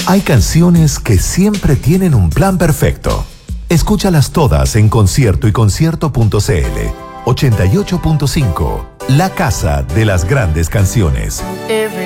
Hay canciones que siempre tienen un plan perfecto. Escúchalas todas en Concierto y Concierto.cl. 88.5, la casa de las grandes canciones.